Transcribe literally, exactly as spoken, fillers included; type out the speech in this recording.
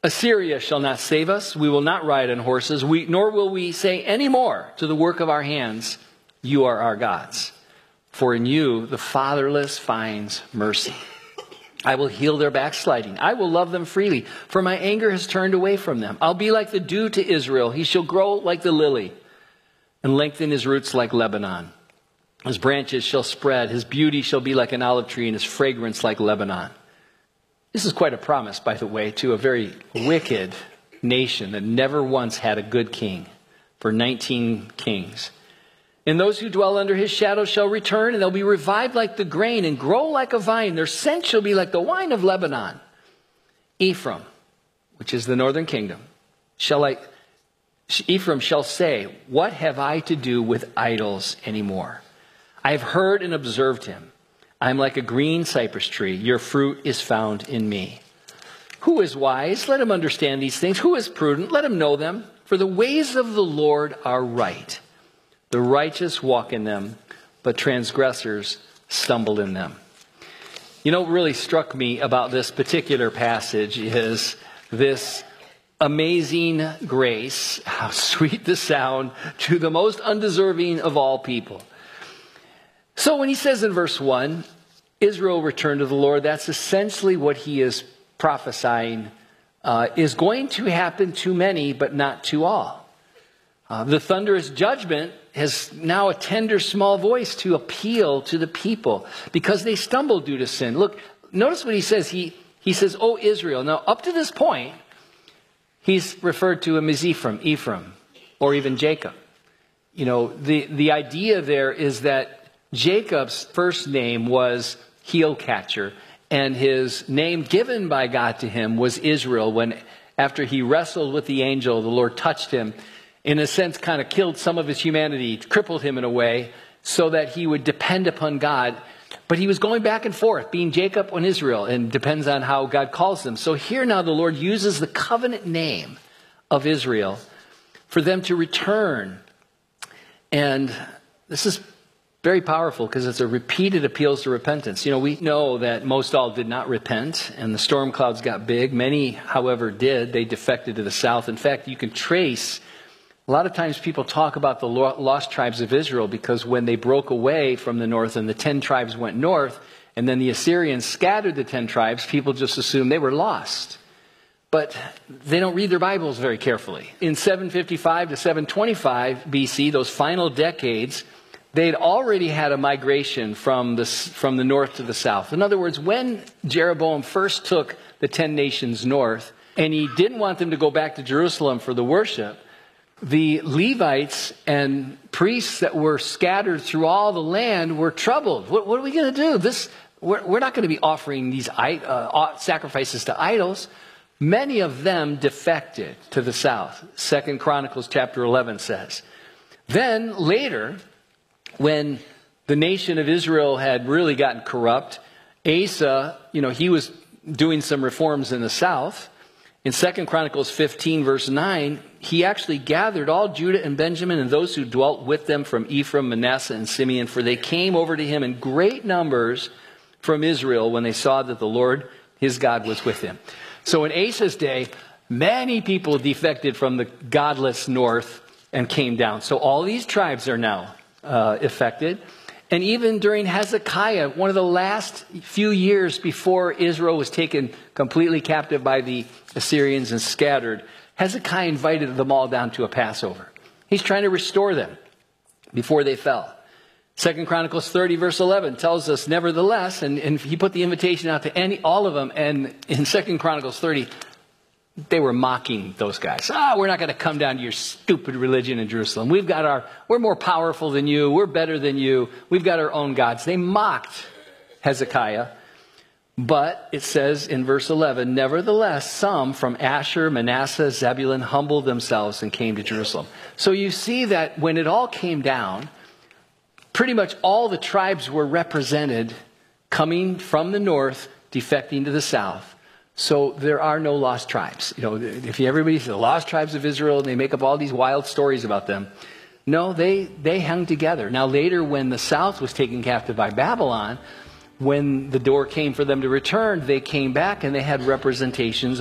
Assyria shall not save us. We will not ride on horses, we, nor will we say any more to the work of our hands, you are our gods. For in you the fatherless finds mercy. I will heal their backsliding. I will love them freely, for my anger has turned away from them. I'll be like the dew to Israel. He shall grow like the lily and lengthen his roots like Lebanon. His branches shall spread. His beauty shall be like an olive tree and his fragrance like Lebanon. This is quite a promise, by the way, to a very wicked nation that never once had a good king for nineteen kings. And those who dwell under his shadow shall return, and they'll be revived like the grain and grow like a vine. Their scent shall be like the wine of Lebanon. Ephraim, which is the northern kingdom, shall like Ephraim shall say, what have I to do with idols anymore? I have heard and observed him. I am like a green cypress tree. Your fruit is found in me. Who is wise? Let him understand these things. Who is prudent? Let him know them. For the ways of the Lord are right. The righteous walk in them, but transgressors stumble in them. You know, what really struck me about this particular passage is this amazing grace, how sweet the sound to the most undeserving of all people. So when he says in verse one, Israel returned to the Lord, that's essentially what he is prophesying uh, is going to happen to many, but not to all. Uh, the thunderous judgment has now a tender small voice to appeal to the people because they stumbled due to sin. Look, notice what he says. He, he says, "O Israel." Now, up to this point, he's referred to him as Ephraim, Ephraim, or even Jacob. You know, the, the idea there is that Jacob's first name was heel catcher, and his name given by God to him was Israel. When after he wrestled with the angel, the Lord touched him, in a sense kind of killed some of his humanity, crippled him in a way, so that he would depend upon God. But he was going back and forth, being Jacob and Israel, and depends on how God calls them. So here now the Lord uses the covenant name of Israel for them to return. And this is very powerful because it's a repeated appeals to repentance. You know, we know that most all did not repent, and the storm clouds got big. Many, however, did. They defected to the south. In fact, you can trace, a lot of times people talk about the lost tribes of Israel because when they broke away from the north and the ten tribes went north, and then the Assyrians scattered the ten tribes, people just assumed they were lost. But they don't read their Bibles very carefully. In seven fifty-five to seven twenty-five B C, those final decades, they'd already had a migration from the, from the north to the south. In other words, when Jeroboam first took the ten nations north, and he didn't want them to go back to Jerusalem for the worship, the Levites and priests that were scattered through all the land were troubled. What, what are we going to do? This, we're, we're not going to be offering these uh, sacrifices to idols. Many of them defected to the south. Second Chronicles chapter eleven says. Then later, when the nation of Israel had really gotten corrupt, Asa, you know, he was doing some reforms in the south. In Second Chronicles fifteen, verse nine, he actually gathered all Judah and Benjamin and those who dwelt with them from Ephraim, Manasseh, and Simeon, for they came over to him in great numbers from Israel when they saw that the Lord, his God, was with him. So in Asa's day, many people defected from the godless north and came down. So all these tribes are now uh, affected. And even during Hezekiah, one of the last few years before Israel was taken completely captive by the Assyrians and scattered, Hezekiah invited them all down to a Passover. He's trying to restore them before they fell. Second Chronicles thirty, verse eleven tells us, nevertheless, and, and he put the invitation out to any, all of them, and in Second Chronicles thirty, they were mocking those guys. Ah, we're not going to come down to your stupid religion in Jerusalem. We've got our, we're more powerful than you. We're better than you. We've got our own gods. They mocked Hezekiah. But it says in verse eleven, nevertheless, some from Asher, Manasseh, Zebulun humbled themselves and came to Jerusalem. So you see that when it all came down, pretty much all the tribes were represented coming from the north, defecting to the south. So there are no lost tribes. You know, if you, everybody says the lost tribes of Israel, and they make up all these wild stories about them. No, they, they hung together. Now later when the south was taken captive by Babylon, when the door came for them to return, they came back and they had representations